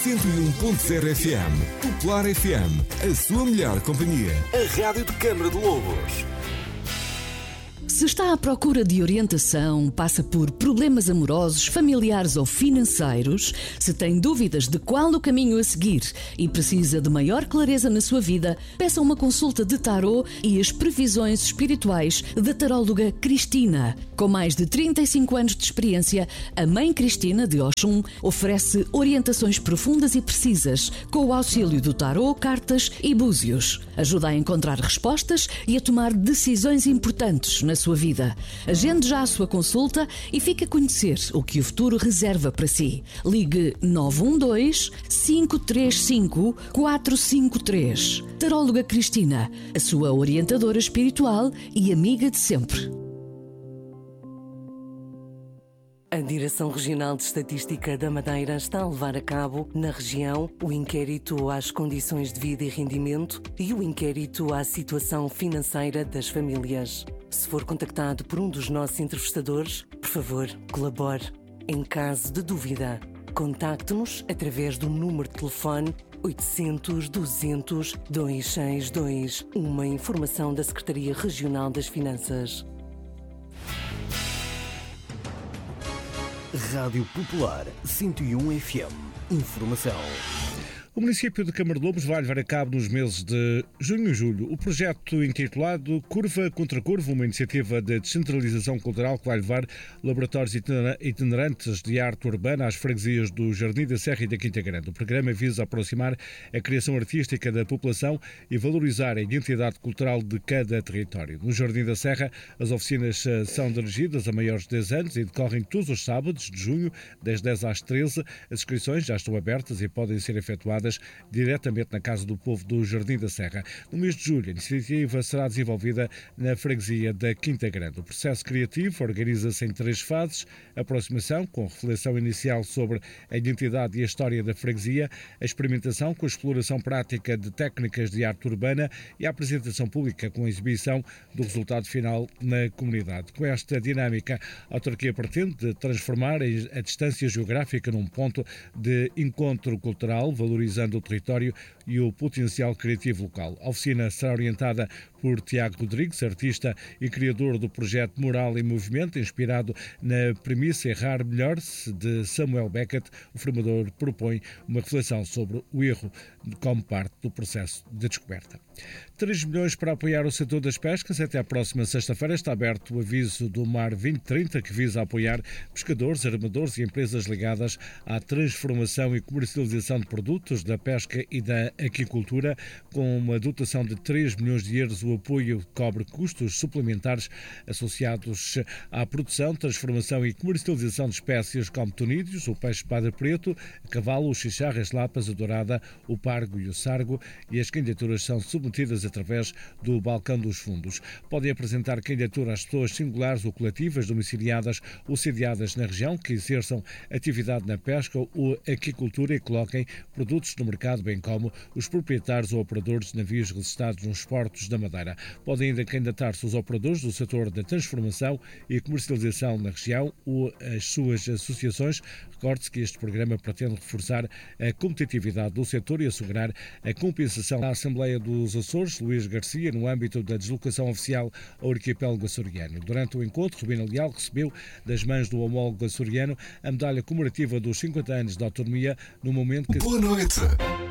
101.0 FM. Popular FM, a sua melhor companhia. A rádio de Câmara de Lobos. Se está à procura de orientação, passa por problemas amorosos, familiares ou financeiros, se tem dúvidas de qual o caminho a seguir e precisa de maior clareza na sua vida, peça uma consulta de tarô e as previsões espirituais da taróloga Cristina. Com mais de 35 anos de experiência, a Mãe Cristina de Oxum oferece orientações profundas e precisas, com o auxílio do tarô, cartas e búzios. Ajuda a encontrar respostas e a tomar decisões importantes na sua vida. Agende já a sua consulta e fique a conhecer o que o futuro reserva para si. Ligue 912-535-453. Taróloga Cristina, a sua orientadora espiritual e amiga de sempre. A Direção Regional de Estatística da Madeira está a levar a cabo, na região, o inquérito às condições de vida e rendimento e o inquérito à situação financeira das famílias. Se for contactado por um dos nossos entrevistadores, por favor, colabore. Em caso de dúvida, contacte-nos através do número de telefone 800 200 262, uma informação da Secretaria Regional das Finanças. Rádio Popular 101 FM. Informação. O município de Câmara de Lobos vai levar a cabo nos meses de junho e julho o projeto intitulado Curva contra Curva, uma iniciativa de descentralização cultural que vai levar laboratórios itinerantes de arte urbana às freguesias do Jardim da Serra e da Quinta Grande. O programa visa aproximar a criação artística da população e valorizar a identidade cultural de cada território. No Jardim da Serra, as oficinas são dirigidas a maiores de 10 anos e decorrem todos os sábados de junho, das 10 às 13. As inscrições já estão abertas e podem ser efetuadas diretamente na Casa do Povo do Jardim da Serra. No mês de julho, a iniciativa será desenvolvida na freguesia da Quinta Grande. O processo criativo organiza-se em 3 fases: a aproximação, com reflexão inicial sobre a identidade e a história da freguesia, a experimentação com a exploração prática de técnicas de arte urbana e a apresentação pública com a exibição do resultado final na comunidade. Com esta dinâmica, a autarquia pretende transformar a distância geográfica num ponto de encontro cultural, valorizando o território e o potencial criativo local. A oficina será orientada por Tiago Rodrigues, artista e criador do projeto Moral em Movimento, inspirado na premissa Errar Melhor de Samuel Beckett. O formador propõe uma reflexão sobre o erro como parte do processo de descoberta. 3 milhões para apoiar o setor das pescas. Até à próxima sexta-feira está aberto o aviso do Mar 2030, que visa apoiar pescadores, armadores e empresas ligadas à transformação e comercialização de produtos da pesca e da aquicultura. Com uma dotação de 3 milhões de euros, o apoio cobre custos suplementares associados à produção, transformação e comercialização de espécies como tonídeos, o peixe-espada preto, a cavalo, o chicharra, as lapas, a dourada, o pargo e o sargo, e as candidaturas são submetidas através do balcão dos fundos. Podem apresentar candidatura às pessoas singulares ou coletivas domiciliadas ou sediadas na região que exerçam atividade na pesca ou aquicultura e coloquem produtos no mercado, bem como os proprietários ou operadores de navios registrados nos portos da Madeira. Podem ainda candidatar-se os operadores do setor da transformação e comercialização na região ou as suas associações. Recorde-se que este programa pretende reforçar a competitividade do setor e assegurar a compensação da Assembleia dos Açores, Luís Garcia, no âmbito da deslocação oficial ao arquipélago açoriano. Durante o encontro, Rubina Leal recebeu das mãos do homólogo açoriano a medalha comemorativa dos 50 anos de autonomia, no momento que... Boa noite!